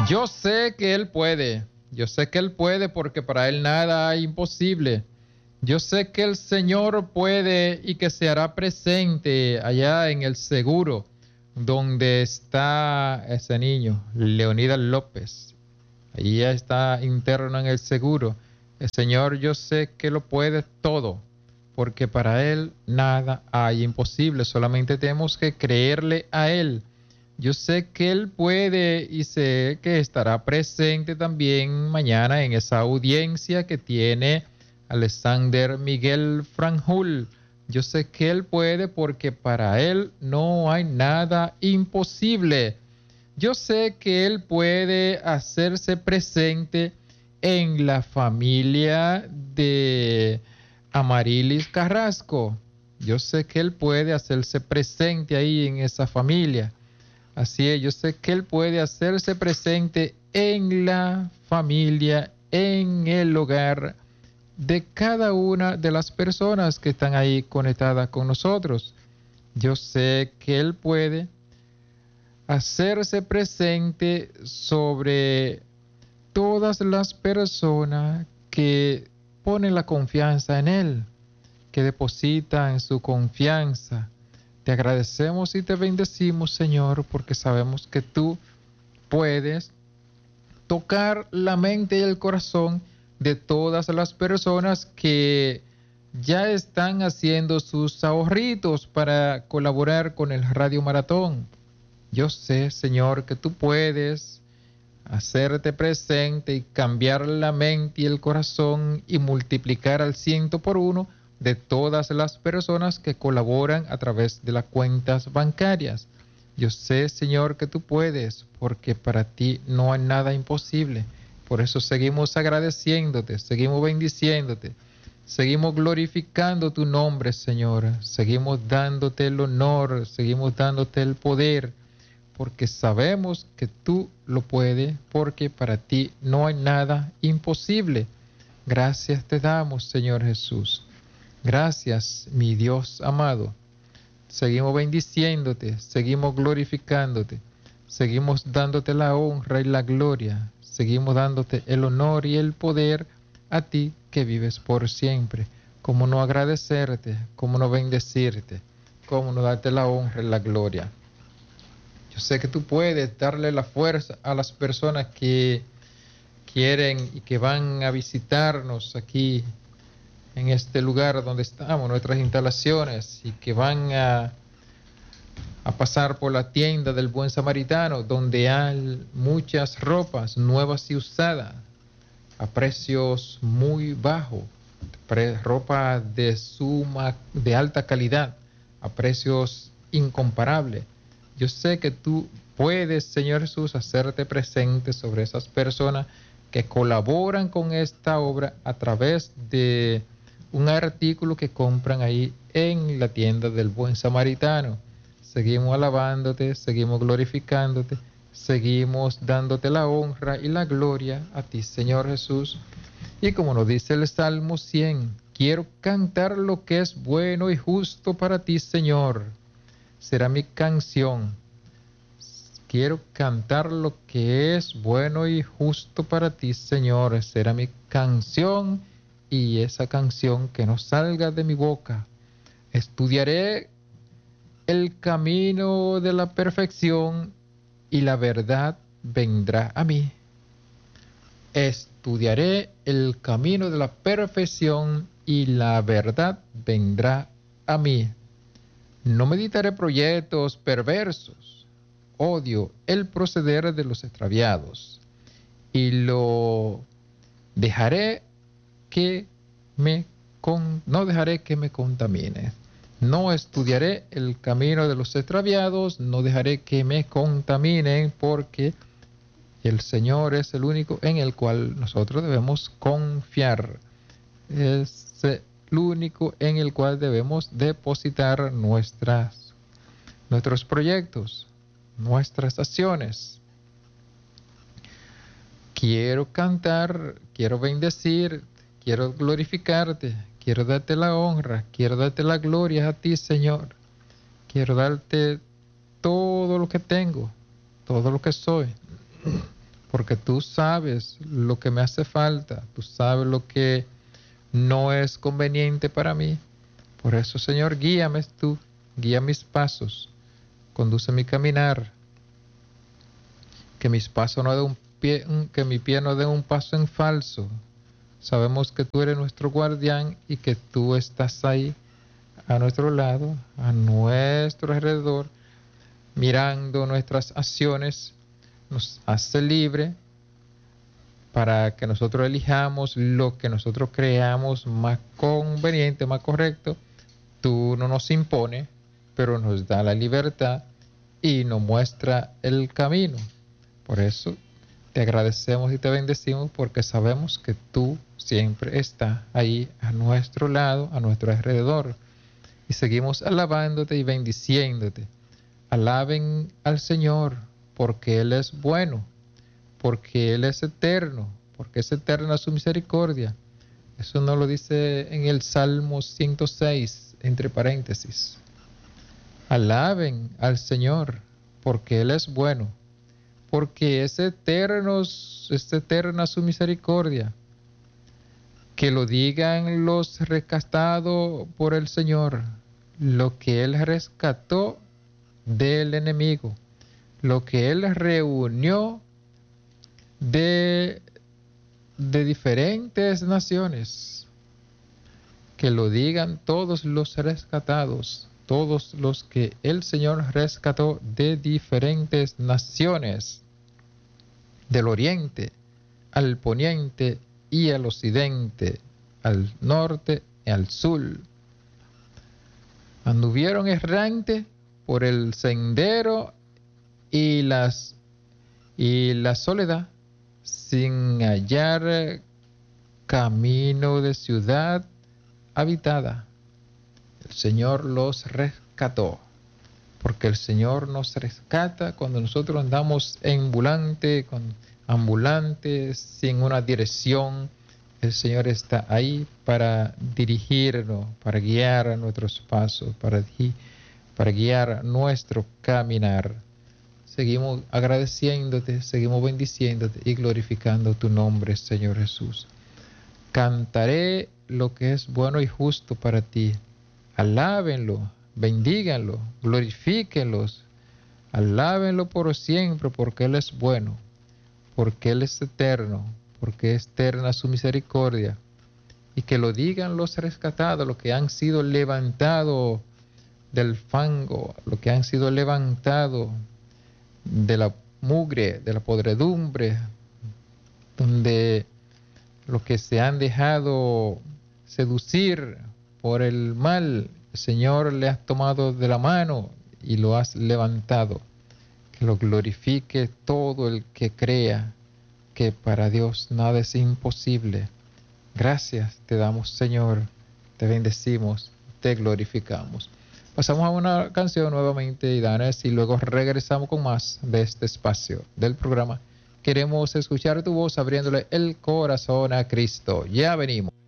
Yo sé que Él puede. Yo sé que Él puede porque para Él nada hay imposible. Yo sé que el Señor puede y que se hará presente allá en el seguro donde está ese niño, Leonidas López. Allí ya está interno en el seguro. El Señor, yo sé que lo puede todo, porque para Él nada hay imposible. Solamente tenemos que creerle a Él. Yo sé que Él puede y sé que estará presente también mañana en esa audiencia que tiene Alexander Miguel Franjul. Yo sé que Él puede porque para Él no hay nada imposible. Yo sé que Él puede hacerse presente en la familia de Amarilis Carrasco. Yo sé que Él puede hacerse presente ahí en esa familia. Así es, yo sé que Él puede hacerse presente en la familia, en el hogar de cada una de las personas que están ahí conectadas con nosotros. Yo sé que Él puede hacerse presente sobre todas las personas que ponen la confianza en Él, que depositan su confianza. Te agradecemos y te bendecimos, Señor, porque sabemos que tú puedes tocar la mente y el corazón de todas las personas que ya están haciendo sus ahorritos para colaborar con el Radio Maratón. Yo sé, Señor, que tú puedes hacerte presente y cambiar la mente y el corazón y multiplicar al 100 por 1 de todas las personas que colaboran a través de las cuentas bancarias. Yo sé, Señor, que tú puedes, porque para ti no hay nada imposible. Por eso seguimos agradeciéndote, seguimos bendiciéndote, seguimos glorificando tu nombre, Señor. Seguimos dándote el honor, seguimos dándote el poder, porque sabemos que tú lo puedes, porque para ti no hay nada imposible. Gracias te damos, Señor Jesús. Gracias, mi Dios amado. Seguimos bendiciéndote, seguimos glorificándote, seguimos dándote la honra y la gloria, seguimos dándote el honor y el poder a ti que vives por siempre. ¿Cómo no agradecerte? ¿Cómo no bendecirte? ¿Cómo no darte la honra y la gloria? Yo sé que tú puedes darle la fuerza a las personas que quieren y que van a visitarnos aquí en este lugar donde estamos, nuestras instalaciones, y que van a pasar por la tienda del Buen Samaritano, donde hay muchas ropas nuevas y usadas a precios muy bajos, ropa de alta calidad, a precios incomparables. Yo sé que tú puedes, Señor Jesús, hacerte presente sobre esas personas que colaboran con esta obra a través de un artículo que compran ahí en la tienda del Buen Samaritano. Seguimos alabándote, seguimos glorificándote, seguimos dándote la honra y la gloria a ti, Señor Jesús. Y como nos dice el Salmo 100, quiero cantar lo que es bueno y justo para ti, Señor. Será mi canción. Quiero cantar lo que es bueno y justo para ti, Señor. Será mi canción y esa canción que no salga de mi boca. Estudiaré el camino de la perfección y la verdad vendrá a mí. Estudiaré el camino de la perfección y la verdad vendrá a mí. No meditaré proyectos perversos. Odio el proceder de los extraviados y lo dejaré que no dejaré que me contamine. No estudiaré el camino de los extraviados, no dejaré que me contaminen, porque el Señor es el único en el cual nosotros debemos confiar. Es el único en el cual debemos depositar nuestros proyectos, nuestras acciones. Quiero cantar, quiero bendecir, quiero glorificarte, quiero darte la honra, quiero darte la gloria a ti, Señor. Quiero darte todo lo que tengo, todo lo que soy, porque tú sabes lo que me hace falta, tú sabes lo que no es conveniente para mí. Por eso, Señor, guíame tú, guía mis pasos, conduce mi caminar, que mis pasos no den un pie, que mi pie no dé un paso en falso. Sabemos que tú eres nuestro guardián y que tú estás ahí a nuestro lado, a nuestro alrededor, mirando nuestras acciones, nos hace libre para que nosotros elijamos lo que nosotros creamos más conveniente, más correcto. Tú no nos impones, pero nos da la libertad y nos muestra el camino. Por eso te agradecemos y te bendecimos porque sabemos que tú siempre estás ahí a nuestro lado, a nuestro alrededor. Y seguimos alabándote y bendiciéndote. Alaben al Señor porque Él es bueno, porque Él es eterno, porque es eterna su misericordia. Eso nos lo dice en el Salmo 106, entre paréntesis. Alaben al Señor porque Él es bueno, porque es eterna su misericordia. Que lo digan los rescatados por el Señor, lo que Él rescató del enemigo, lo que Él reunió de diferentes naciones. Que lo digan todos los rescatados, todos los que el Señor rescató de diferentes naciones, del oriente al poniente y al occidente, al norte y al sur. Anduvieron errantes por el sendero y la soledad, sin hallar camino de ciudad habitada. El Señor los rescató, porque el Señor nos rescata cuando nosotros andamos ambulantes, sin una dirección. El Señor está ahí para dirigirnos, para guiar nuestros pasos, para guiar nuestro caminar. Seguimos agradeciéndote, seguimos bendiciéndote y glorificando tu nombre, Señor Jesús. Cantaré lo que es bueno y justo para ti. Alábenlo, bendíganlo, glorifíquenlos. Alábenlo por siempre, porque Él es bueno, porque Él es eterno, porque es eterna su misericordia. Y que lo digan los rescatados, los que han sido levantados del fango, los que han sido levantados de la mugre, de la podredumbre, donde los que se han dejado seducir por el mal, el Señor le has tomado de la mano y lo has levantado. Que lo glorifique todo el que crea que para Dios nada es imposible. Gracias te damos, Señor, te bendecimos, te glorificamos. Pasamos a una canción nuevamente, Idanes, y luego regresamos con más de este espacio del programa. Queremos escuchar tu voz abriéndole el corazón a Cristo. Ya venimos.